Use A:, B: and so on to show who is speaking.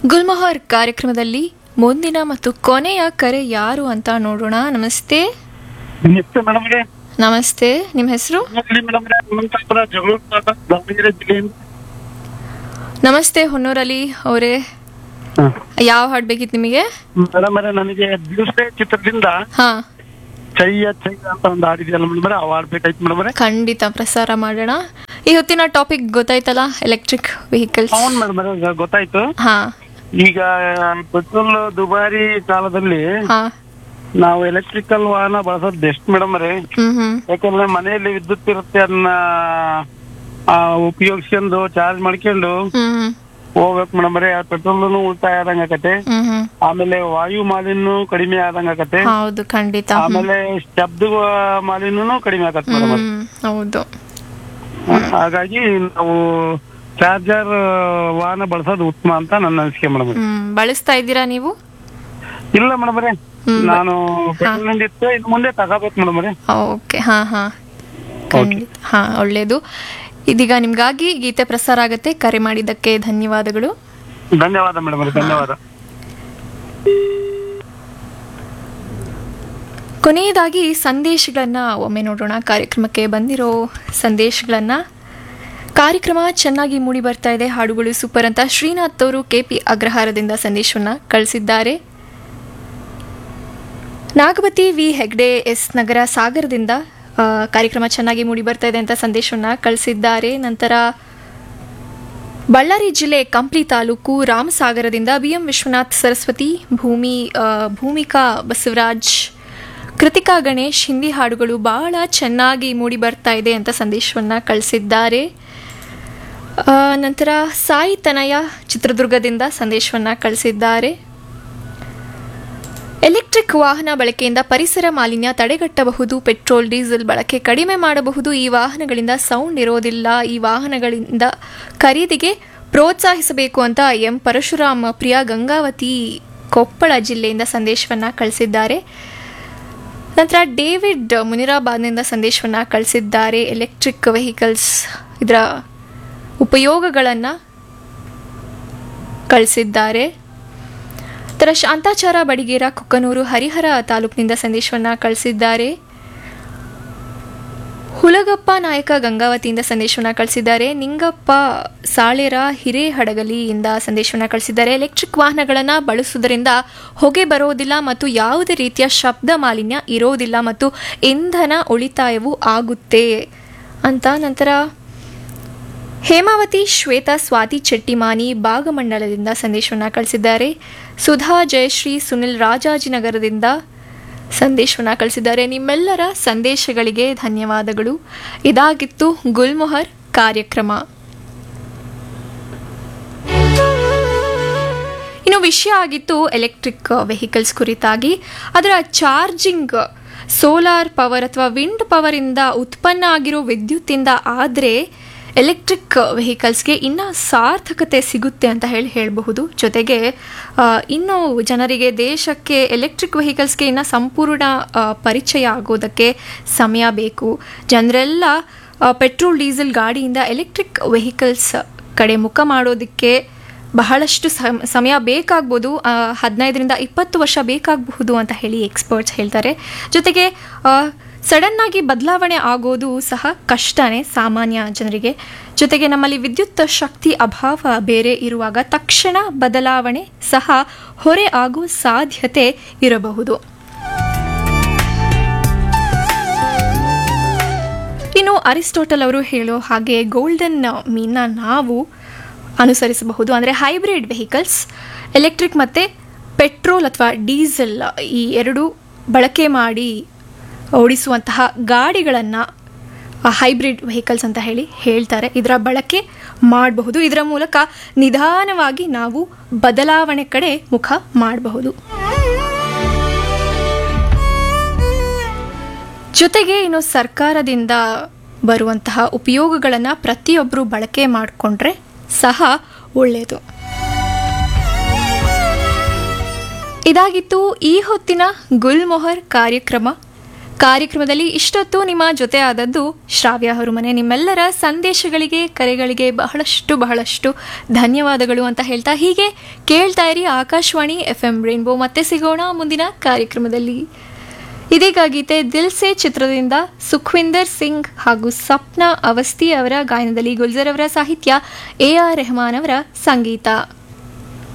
A: ಗುಲ್ಮೊಹರ್ ಕಾರ್ಯಕ್ರಮದಲ್ಲಿ ಮುಂದಿನ ಮತ್ತು ಕೊನೆಯ ಕರೆ ಯಾರು ಅಂತ ನೋಡೋಣ. ನಮಸ್ತೆ.
B: ನಮಸ್ತೆ ಮೇಡಮ್ ಅವರೇ.
A: ನಮಸ್ತೆ, ನಿಮ್ಮ ಹೆಸರು?
B: ಮೇಡಮ್ ಅನಂತಪುರ ಜಗಳೂರು ತಾಲೂಕು ದಾವಣಗೆರೆ ಜಿಲ್ಲೆಯಿಂದ.
A: ನಮಸ್ತೆ ಹೊನ್ನೂರಲ್ಲಿ ಅವರೇ, ಯಾವ ಹಾಡು ಬೇಕಿತ್ತು ನಿಮಗೆ?
B: ಮೇಡಮ್ ಅವರೇ, ನನಗೆ ದಿವಸೆ ಚಿತ್ರದಿಂದ
A: ಹಾ,
B: ಚೈಯ ಚೈ ಅಂತ ಒಂದು ಹಾಡಿದೆಯಲ್ಲ ಮೇಡಮ್ ಅವರೇ, ಅವ್ ಹಾಡ್ಬೇಕಾಯ್ತು ಮೇಡಮ್ ಅವರೇ.
A: ಖಂಡಿತ ಪ್ರಸಾರ ಮಾಡೋಣ. ಈ ಹೊತ್ತಿನ ಟಾಪಿಕ್ ಗೊತ್ತಾಯ್ತಲ್ಲ, ಎಲೆಕ್ಟ್ರಿಕ್ ವೆಹಿಕಲ್ಸ್.
B: అవును ಮೇಡಮ್ ಅವರೇ, ಗೊತ್ತಾಯ್ತು.
A: ಹಾ
B: ಈಗ ಪೆಟ್ರೋಲ್ ದುಬಾರಿ ಕಾಲದಲ್ಲಿ
A: ಹಾ
B: ನಾವು ಎಲೆಕ್ಟ್ರಿಕಲ್ ವಾಹನ ಬಳಸೋದು ಬೆಸ್ಟ್ ಮೇಡಮ್ ಅವರೇ.
A: ಹ್ಮ್
B: ಯಾಕಂದ್ರೆ ಮನೆಯಲ್ಲಿ ವಿದ್ಯುತ್ ಇರುತ್ತೆ, ಅದನ್ನ ಉಪಯೋಗಿಸ್ಕೊಂಡು ಚಾರ್ಜ್ ಮಾಡ್ಕೊಂಡು
A: ಹ್ಮ್
B: ಹೋಗ್ಬೇಕು ಮೇಡಮ್ ಅವರೇ. ಪೆಟ್ರೋಲ್ ಉಳಿತಾಯ ಆದಂಗ ಆಕತೆ,
A: ಹ್ಮ್
B: ಆಮೇಲೆ ವಾಯು ಮಾಲಿನ್ಯ ಕಡಿಮೆ ಆದಂಗ ಆಕತೆ,
A: ಹೌದು ಖಂಡಿತ.
B: ಆಮೇಲೆ ಶಬ್ದ ಮಾಲಿನ್ಯನೂ ಕಡಿಮೆ ಆಗತ್ತೆ ಮೇಡಮ್.
A: ಹೌದು.
B: ಹಾಗಾಗಿ ನಾವು ಚಾರ್ಜರ್ ವಾಹನ ಬಳಸೋದು ಉತ್ತಮ ಅಂತ ನನ್ನ ಅನಿಸಿಕೆ ಮೇಡಮ್.
A: ಬಳಸ್ತಾ ಇದ್ದೀರಾ ನೀವು?
B: ಇಲ್ಲ ಮೇಡಮ್ ಅವರೇ, ನಾನು ಪೆಟ್ರೋಲ್ ಇತ್ತು, ಇನ್ನು ಮುಂದೆ ತಗೋಬೇಕು ಮೇಡಮ್ ಅವರೇ.
A: ಓಕೆ, ಹಾ ಹಾ ಖಂಡಿತ. ಹಾ, ಒಳ್ಳೇದು. ಇದೀಗ ನಿಮ್ಗಾಗಿ ಗೀತೆ ಪ್ರಸಾರ ಆಗತ್ತೆ. ಕರೆ ಮಾಡಿದ್ದಕ್ಕೆ ಧನ್ಯವಾದಗಳು.
B: ಧನ್ಯವಾದ ಮೇಡಮ್ ಅವರೇ, ಧನ್ಯವಾದ.
A: ಕೊನೆಯದಾಗಿ ಸಂದೇಶಗಳನ್ನ ಒಮ್ಮೆ ನೋಡೋಣ. ಕಾರ್ಯಕ್ರಮಕ್ಕೆ ಬಂದಿರೋ ಸಂದೇಶಗಳನ್ನ. ಕಾರ್ಯಕ್ರಮ ಚೆನ್ನಾಗಿ ಮೂಡಿ ಬರ್ತಾ ಇದೆ, ಹಾಡುಗಳು ಸೂಪರ್ ಅಂತ ಶ್ರೀನಾಥ್ ಅವರು ಕೆಪಿ ಅಗ್ರಹಾರದಿಂದ ಸಂದೇಶವನ್ನ ಕಳಿಸಿದ್ದಾರೆ. ನಾಗವತಿ ವಿ ಹೆಗ್ಡೆ ಎಸ್ ನಗರ ಸಾಗರದಿಂದ ಕಾರ್ಯಕ್ರಮ ಚೆನ್ನಾಗಿ ಮೂಡಿ ಬರ್ತಾ ಇದೆ ಅಂತ ಸಂದೇಶವನ್ನ ಕಳಿಸಿದ್ದಾರೆ. ನಂತರ ಬಳ್ಳಾರಿ ಜಿಲ್ಲೆ ಕಂಪ್ಲಿ ತಾಲೂಕು ರಾಮಸಾಗರದಿಂದ ಬಿಎಂ ವಿಶ್ವನಾಥ್ ಸರಸ್ವತಿ, ಭೂಮಿಕಾ ಬಸವರಾಜ್, ಕೃತಿಕಾ ಗಣೇಶ್, ಹಿಂದಿ ಹಾಡುಗಳು ಬಹಳ ಚೆನ್ನಾಗಿ ಮೂಡಿ ಬರ್ತಾ ಇದೆ ಅಂತ ಸಂದೇಶವನ್ನ ಕಳಿಸಿದ್ದಾರೆ. ನಂತರ ಸಾಯಿ ತನಯ ಚಿತ್ರದುರ್ಗದಿಂದ ಸಂದೇಶವನ್ನ ಕಳಿಸಿದ್ದಾರೆ. ಎಲೆಕ್ಟ್ರಿಕ್ ವಾಹನ ಬಳಕೆಯಿಂದ ಪರಿಸರ ಮಾಲಿನ್ಯ ತಡೆಗಟ್ಟಬಹುದು, ಪೆಟ್ರೋಲ್ ಡೀಸೆಲ್ ಬಳಕೆ ಕಡಿಮೆ ಮಾಡಬಹುದು, ಈ ವಾಹನಗಳಿಂದ ಸೌಂಡ್ ಇರೋದಿಲ್ಲ, ಈ ವಾಹನಗಳಿಂದ ಖರೀದಿಗೆ ಪ್ರೋತ್ಸಾಹಿಸಬೇಕು ಅಂತ ಎಂ ಪರಶುರಾಮ್ ಪ್ರಿಯಾ ಗಂಗಾವತಿ ಕೊಪ್ಪಳ ಜಿಲ್ಲೆಯಿಂದ ಸಂದೇಶವನ್ನ ಕಳಿಸಿದ್ದಾರೆ. ನಂತರ ಡೇವಿಡ್ ಮುನಿರಾಬಾದ್ನಿಂದ ಸಂದೇಶವನ್ನ ಕಳಿಸಿದ್ದಾರೆ. ಎಲೆಕ್ಟ್ರಿಕ್ ವೆಹಿಕಲ್ಸ್ ಇದರ ಉಪಯೋಗಗಳನ್ನು ಕಳಿಸಿದ್ದಾರೆ. ನಂತರ ಶಾಂತಾಚಾರ ಬಡಿಗೇರ ಕುಕ್ಕನೂರು ಹರಿಹರ ತಾಲೂಕಿನಿಂದ ಸಂದೇಶವನ್ನ ಕಳಿಸಿದ್ದಾರೆ. ಹುಲಗಪ್ಪ ನಾಯಕ ಗಂಗಾವತಿಯಿಂದ ಸಂದೇಶವನ್ನ ಕಳಿಸಿದ್ದಾರೆ. ನಿಂಗಪ್ಪ ಸಾಳೇರ ಹಿರೇಹಡಗಲಿಯಿಂದ ಸಂದೇಶವನ್ನ ಕಳಿಸಿದ್ದಾರೆ. ಎಲೆಕ್ಟ್ರಿಕ್ ವಾಹನಗಳನ್ನು ಬಳಸುವುದರಿಂದ ಹೊಗೆ ಬರೋದಿಲ್ಲ ಮತ್ತು ಯಾವುದೇ ರೀತಿಯ ಶಬ್ದ ಮಾಲಿನ್ಯ ಇರೋದಿಲ್ಲ ಮತ್ತು ಇಂಧನ ಉಳಿತಾಯವೂ ಆಗುತ್ತೆ ಅಂತ. ನಂತರ ಹೇಮಾವತಿ ಶ್ವೇತಾ ಸ್ವಾತಿ ಚೆಟ್ಟಿಮಾನಿ ಭಾಗಮಂಡಲದಿಂದ ಸಂದೇಶವನ್ನ ಕಳಿಸಿದ್ದಾರೆ. ಸುಧಾ ಜಯಶ್ರೀ ಸುನಿಲ್ ರಾಜಾಜಿನಗರದಿಂದ ಸಂದೇಶವನ್ನ ಕಳಿಸಿದ್ದಾರೆ. ನಿಮ್ಮೆಲ್ಲರ ಸಂದೇಶಗಳಿಗೆ ಧನ್ಯವಾದಗಳು. ಇದಾಗಿತ್ತು ಗುಲ್ಮೊಹರ್ ಕಾರ್ಯಕ್ರಮ. ಇನ್ನು ವಿಷಯ ಆಗಿತ್ತು ಎಲೆಕ್ಟ್ರಿಕ್ ವೆಹಿಕಲ್ಸ್ ಕುರಿತಾಗಿ. ಅದರ ಚಾರ್ಜಿಂಗ್ ಸೋಲಾರ್ ಪವರ್ ಅಥವಾ ವಿಂಡ್ ಪವರ್ ಇಂದ ಉತ್ಪನ್ನ ಆಗಿರೋ ವಿದ್ಯುತ್ತಿಂದ ಆದರೆ ಎಲೆಕ್ಟ್ರಿಕ್ ವೆಹಿಕಲ್ಸ್ಗೆ ಇನ್ನೂ ಸಾರ್ಥಕತೆ ಸಿಗುತ್ತೆ ಅಂತ ಹೇಳಬಹುದು. ಜೊತೆಗೆ ಇನ್ನು ಜನರಿಗೆ, ದೇಶಕ್ಕೆ ಎಲೆಕ್ಟ್ರಿಕ್ ವೆಹಿಕಲ್ಸ್ಗೆ ಇನ್ನೂ ಸಂಪೂರ್ಣ ಪರಿಚಯ ಆಗೋದಕ್ಕೆ ಸಮಯ ಬೇಕು. ಜನರೆಲ್ಲ ಪೆಟ್ರೋಲ್ ಡೀಸೆಲ್ ಗಾಡಿಯಿಂದ ಎಲೆಕ್ಟ್ರಿಕ್ ವೆಹಿಕಲ್ಸ್ ಕಡೆ ಮುಖ ಮಾಡೋದಕ್ಕೆ ಬಹಳಷ್ಟು ಸಮಯ ಬೇಕಾಗ್ಬೋದು, 15ರಿಂದ 20 ವರ್ಷ ಬೇಕಾಗಬಹುದು ಅಂತ ಹೇಳಿ ಎಕ್ಸ್ಪರ್ಟ್ಸ್ ಹೇಳ್ತಾರೆ. ಜೊತೆಗೆ ಸಡನ್ನಾಗಿ ಬದಲಾವಣೆ ಆಗೋದು ಸಹ ಕಷ್ಟನೇ ಸಾಮಾನ್ಯ ಜನರಿಗೆ. ಜೊತೆಗೆ ನಮ್ಮಲ್ಲಿ ವಿದ್ಯುತ್ ಶಕ್ತಿ ಅಭಾವ ಬೇರೆ ಇರುವಾಗ ತಕ್ಷಣ ಬದಲಾವಣೆ ಸಹ ಹೊರೆ ಆಗೋ ಸಾಧ್ಯತೆ ಇರಬಹುದು. ಇನ್ನು ಅರಿಸ್ಟೋಟಲ್ ಅವರು ಹೇಳೋ ಹಾಗೆ ಗೋಲ್ಡನ್ ಮೀನ್ನ ನಾವು ಅನುಸರಿಸಬಹುದು. ಅಂದರೆ ಹೈಬ್ರಿಡ್ ವೆಹಿಕಲ್ಸ್, ಎಲೆಕ್ಟ್ರಿಕ್ ಮತ್ತು ಪೆಟ್ರೋಲ್ ಅಥವಾ ಡೀಸೆಲ್ ಈ ಎರಡು ಬಳಕೆ ಮಾಡಿ ಓಡಿಸುವಂತಹ ಗಾಡಿಗಳನ್ನು ಹೈಬ್ರಿಡ್ ವೆಹಿಕಲ್ಸ್ ಅಂತ ಹೇಳ್ತಾರೆ. ಇದರ ಬಳಕೆ ಮಾಡಬಹುದು. ಇದರ ಮೂಲಕ ನಿಧಾನವಾಗಿ ನಾವು ಬದಲಾವಣೆ ಕಡೆ ಮುಖ ಮಾಡಬಹುದು. ಜೊತೆಗೆ ಇನ್ನು ಸರ್ಕಾರದಿಂದ ಬರುವಂತಹ ಉಪಯೋಗಗಳನ್ನು ಪ್ರತಿಯೊಬ್ಬರು ಬಳಕೆ ಮಾಡಿಕೊಂಡ್ರೆ ಸಹ ಒಳ್ಳೆಯದು. ಇದಾಗಿತ್ತು ಈ ಹೊತ್ತಿನ ಗುಲ್ಮೊಹರ್ ಕಾರ್ಯಕ್ರಮ. ಕಾರ್ಯಕ್ರಮದಲ್ಲಿ ಇಷ್ಟೊತ್ತು ನಿಮ್ಮ ಜೊತೆ ಆದದ್ದು ಶ್ರಾವ್ಯ ಹೊರಮನೆ. ನಿಮ್ಮೆಲ್ಲರ ಸಂದೇಶಗಳಿಗೆ ಕರೆಗಳಿಗೆ ಬಹಳಷ್ಟು ಧನ್ಯವಾದಗಳು ಅಂತ ಹೇಳ್ತಾ ಹೀಗೆ ಕೇಳ್ತಾ ಇರಿ ಆಕಾಶವಾಣಿ FM ರೈನ್ಬೋ. ಮತ್ತೆ ಸಿಗೋಣ ಮುಂದಿನ ಕಾರ್ಯಕ್ರಮದಲ್ಲಿ. ಇದೀಗ ಗೀತೆ ದಿಲ್ ಸೆ ಚಿತ್ರದಿಂದ ಸುಖ್ವಿಂದರ್ ಸಿಂಗ್ ಹಾಗೂ ಸಪ್ನಾ ಅವಸ್ಥಿ ಅವರ ಗಾಯನದಲ್ಲಿ ಗುಲ್ಜರ್ ಅವರ ಸಾಹಿತ್ಯ, AR ರೆಹಮಾನ್ ಅವರ ಸಂಗೀತ.